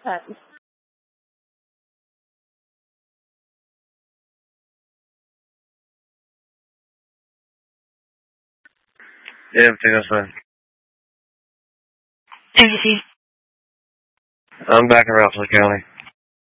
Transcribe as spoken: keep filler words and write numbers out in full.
ten. Yeah, everything else fine. M D C. I'm back in Rockville County.